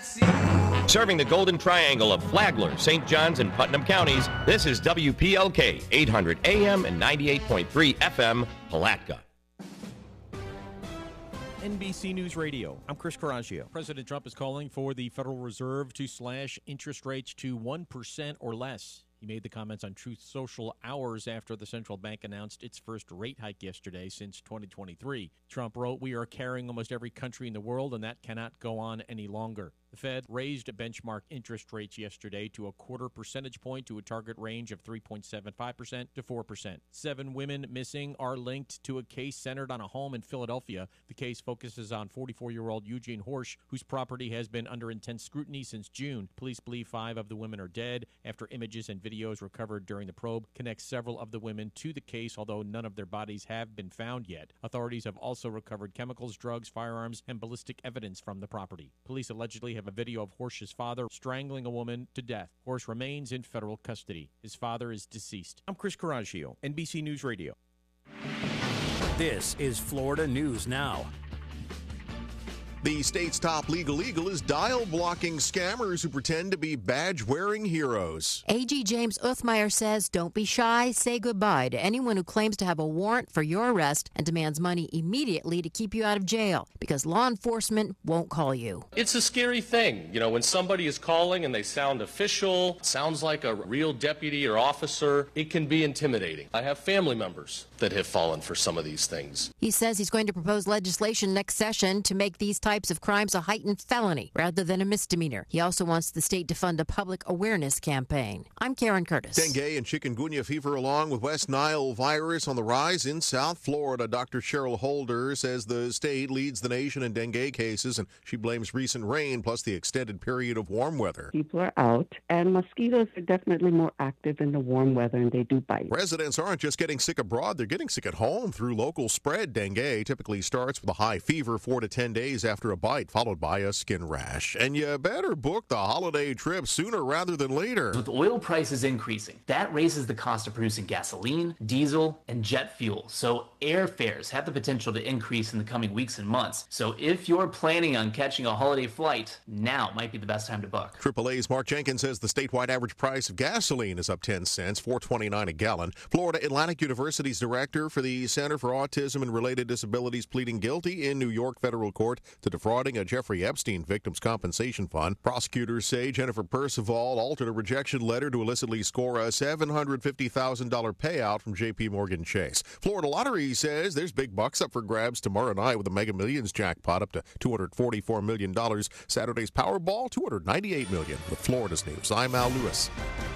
Serving the Golden Triangle of Flagler, St. Johns, and Putnam counties, this is WPLK 800 AM and 98.3 FM, Palatka. NBC News Radio. I'm Chris Coraggio. President Trump is calling for the Federal Reserve to slash interest rates to 1% or less. He made the comments on Truth Social hours after the central bank announced its first rate hike yesterday since 2023. Trump wrote, "We are carrying almost every country in the world, and that cannot go on any longer." The Fed raised benchmark interest rates yesterday to a quarter percentage point to a target range of 3.75% to 4%. 7 women missing are linked to a case centered on a home in Philadelphia. The case focuses on 44-year-old Eugene Horsch, whose property has been under intense scrutiny since June. Police believe 5 of the women are dead after images and videos recovered during the probe connect several of the women to the case, although none of their bodies have been found yet. Authorities have also recovered chemicals, drugs, firearms, and ballistic evidence from the property. Police allegedly have a video of Horsch's father strangling a woman to death. Horsch remains in federal custody. His father is deceased. I'm Chris Coraggio, NBC News Radio. This is Florida News Now. The state's top legal eagle is dial-blocking scammers who pretend to be badge-wearing heroes. AG James Uthmeyer says, don't be shy, say goodbye to anyone who claims to have a warrant for your arrest and demands money immediately to keep you out of jail, because law enforcement won't call you. It's a scary thing, when somebody is calling and they sound official, sounds like a real deputy or officer, it can be intimidating. I have family members that have fallen for some of these things. He says he's going to propose legislation next session to make these types of crimes a heightened felony rather than a misdemeanor. He also wants the state to fund a public awareness campaign. I'm Karen Curtis. Dengue and chikungunya fever along with West Nile virus on the rise in South Florida. Dr. Cheryl Holder says the state leads the nation in dengue cases, and she blames recent rain plus the extended period of warm weather. People are out, and mosquitoes are definitely more active in the warm weather, and they do bite. Residents aren't just getting sick abroad, they're getting sick at home through local spread. Dengue typically starts with a high fever 4 to 10 days after a bite, followed by a skin rash. And you better book the holiday trip sooner rather than later. With oil prices increasing, that raises the cost of producing gasoline, diesel, and jet fuel. So airfares have the potential to increase in the coming weeks and months. So if you're planning on catching a holiday flight, now might be the best time to book. AAA's Mark Jenkins says the statewide average price of gasoline is up 10 cents, $4.29 a gallon. Florida Atlantic University's director for the Center for Autism and Related Disabilities pleading guilty in New York federal court to defrauding a Jeffrey Epstein Victims Compensation Fund. Prosecutors say Jennifer Percival altered a rejection letter to illicitly score a $750,000 payout from J.P. Morgan Chase. Florida Lottery says there's big bucks up for grabs tomorrow night with a Mega Millions jackpot up to $244 million. Saturday's Powerball, $298 million. With Florida's News, I'm Al Lewis.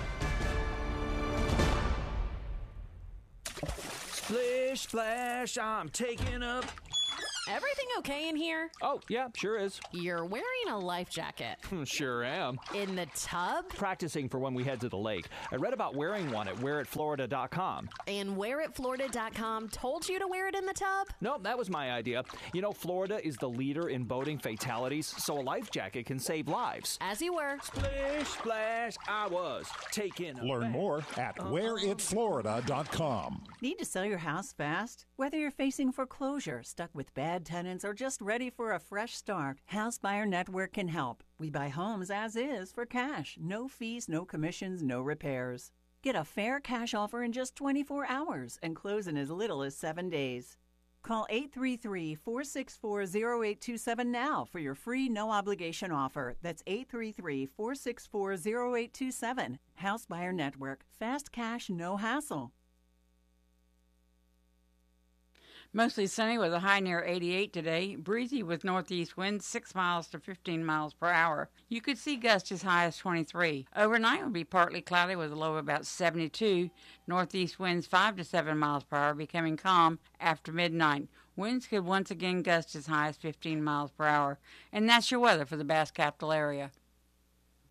Splish, splash, I'm taking up. Everything okay in here? Oh, yeah, sure is. You're wearing a life jacket. Sure am. In the tub? Practicing for when we head to the lake. I read about wearing one at wearitflorida.com. And wearitflorida.com told you to wear it in the tub? Nope, that was my idea. Florida is the leader in boating fatalities, so a life jacket can save lives. As you were. Splish, splash, I was taking a Learn bath. more at wearitflorida.com. Need to sell your house fast? Whether you're facing foreclosure, stuck with bad tenants, or just ready for a fresh start, House Buyer Network can help. We buy homes as is for cash. No fees, no commissions, no repairs. Get a fair cash offer in just 24 hours and close in as little as 7 days. Call 833-464-0827 now for your free no-obligation offer. That's 833-464-0827. House Buyer Network. Fast cash, no hassle. Mostly sunny with a high near 88 today. Breezy with northeast winds 6 miles to 15 miles per hour. You could see gusts as high as 23. Overnight will be partly cloudy with a low of about 72. Northeast winds 5 to 7 miles per hour, becoming calm after midnight. Winds could once again gust as high as 15 miles per hour. And that's your weather for the Bass Capital area.